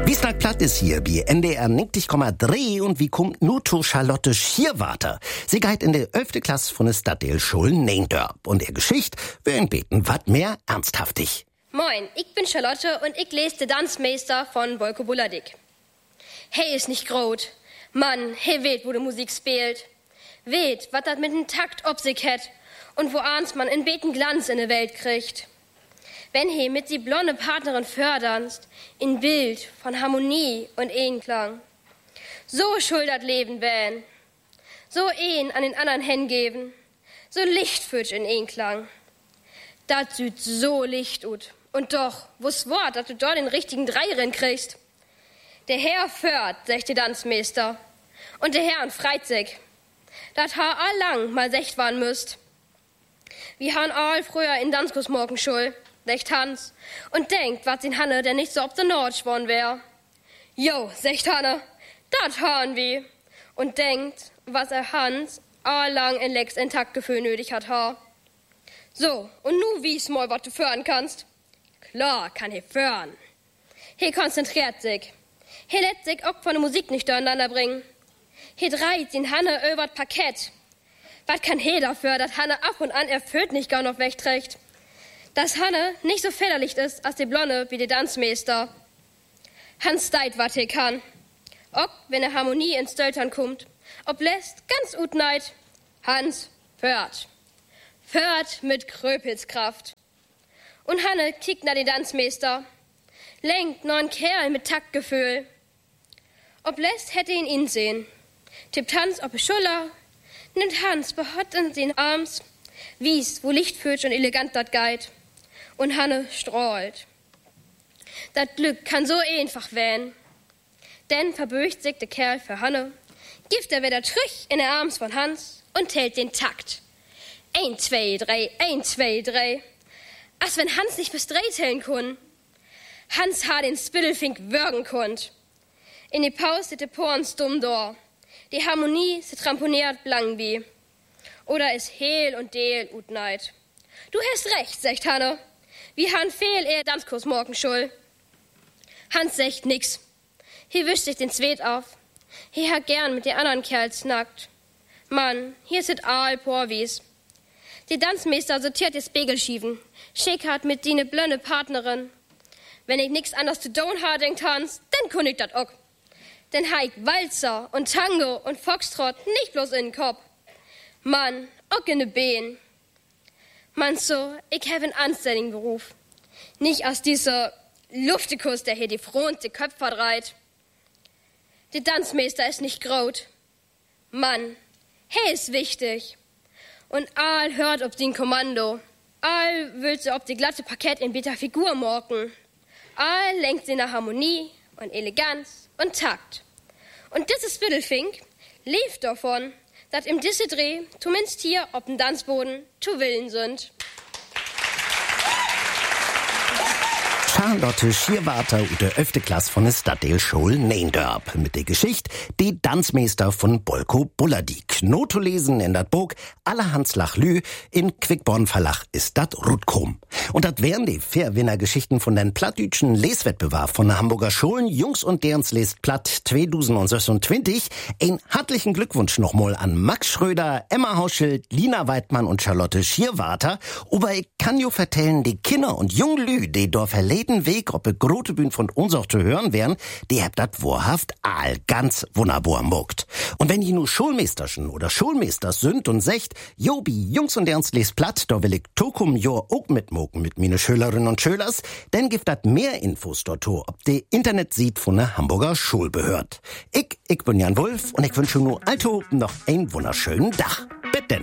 Wiesnack Platt ist hier, wie NDR 90,3 und wie kommt nur zu Charlotte Schierwarter. Sie geht in der 11. Klasse von der Stadtteil Schulen Neendörp. Und ihr Geschicht will beten wat mehr ernsthaftig. Moin, ich bin Charlotte und ich lese den Tanzmeister von Bolko Bulladik. Hey ist nicht grot. Mann, hey weht, wo die Musik spielt. Weht, wat dat mit dem Takt ob sich hat und wo abends man in beten Glanz in der Welt kriegt. Wenn he mit die blonde Partnerin förderst, in Bild von Harmonie und Einklang. So schuld Leben wähn, so an den anderen hingeben, so lichtfütsch in Einklang. Dat süd so Licht ut. Und doch, wo's Wort, dass du dort den richtigen Dreirin kriegst? Der Herr föhrt, sagt der Tanzmeister, und der Herrn freit sich. Dat ha all lang mal secht waren müsst. Wir han all früher in Danskos morgen schul, sagt Hans, und denkt, wat sin Hanne denn nicht so ob der Nord schworn wär. Jo, sagt Hanne, dat han wir. Und denkt, was Hans all lang in Lex Intaktgefühl nötig hat ha. So, und nu wie's mal, wat du föhren kannst. Klar kann he föhren. He konzentriert sich. He lässt sich auch von der Musik nicht durcheinander bringen. He dreht den Hanne über das Parkett. Was kann he dafür, dass Hanne ab und an erfüllt nicht gar noch wegträgt? Dass Hanne nicht so federlich ist als die Blonde wie der Tanzmeister. Hans deit, wat he kann. Ob, wenn er Harmonie ins Stöltern kommt. Ob lässt ganz ut neid. Hans föhrt. Föhrt mit Kröpelskraft. Und Hanne kickt nach den Tanzmeister. Lenkt noch ein Kerl mit Taktgefühl. Ob lässt hätte ihn sehen. Tippt Hans ob Schuller, nimmt Hans behott in den Arms, wies, wo lichtfütsch und elegant dat geit. Und Hanne strahlt. Dat Glück kann so einfach wähn. Denn verböcht sich der Kerl für Hanne, gibt er wieder trüch in der Arms von Hans und tält den Takt. 1, 2, 3, 1, 2, 3. Als wenn Hans nicht bis 3 zählen kun. Hans ha den Spittelfink würgen konnt. In die Pause sit de Porns dumm dor. Die Harmonie se tramponiert blang wie. Oder is Heel und Deel ut neid. Du hast recht, sagt Hanne. Wie han fehl Tanzkurs morgen schul. Hans sagt nix. Hier wischt sich den Zweet auf. Hier hat gern mit den anderen Kerls nackt. Mann, hier sit all Porwies. Die Tanzmeister sortiert die Spiegelschieven. Schick hat mit die ne blöne Partnerin. Wenn ich nix anders zu tun ha, denkt Hans, dann kun ich dat auch. Denn heik Walzer und Tango und Foxtrot nicht bloß in den Kopf. Mann, auch in de Bein. Man so, ich hab einen anständigen Beruf. Nicht aus dieser Luftikus, der hier die Front die Köpfe verdreht. Der Tanzmeister ist nicht grot. Mann, he ist wichtig. Und all hört ob den Kommando. All will sie ob die glatte Parkett in beta Figur morgen. All lenkt sie nach Harmonie und Eleganz und Takt. Und dieses Spittelfink lebt davon, dass im Disse Dreh, zumindest hier auf dem Tanzboden, zu Willen sind. Charlotte Schierwarter und der 11. Klasse von der Stadtteil Schul Neendörp mit der Geschichte Die Tanzmeister von Bolko Bulladik. Not zu lesen in dat Buch Allerhans Lachlü in Quickborn Verlag ist dat Rutkom. Und dat wären die Fairwinner-Geschichten von den plattdütschen Leswettbewerb von der Hamburger Schulen Jungs und derens lest Platt 2026. Ein herzlichen Glückwunsch nochmal an Max Schröder, Emma Hauschild, Lina Weidmann und Charlotte Schierwarter. Aber ich kann jo vertellen, die Kinder und Junglü, die dort verleden Weg, ob eine grote Bühne von uns auch zu hören wären, die habt dat wahrhaft all ganz wunderbar mogt. Und wenn ihr nur Schulmeisterchen oder Schulmeisters sind und secht, Jobi, Jungs und derens lest Platt, da will ich Tokum jo auch mitmogen mit meine Schülerinnen und Schülers, denn gibt dat mehr Infos dort, ob die Internet sieht von der Hamburger Schulbehörd. Ich bin Jan Wulff und ich wünsche nur Alto noch einen wunderschönen Tag.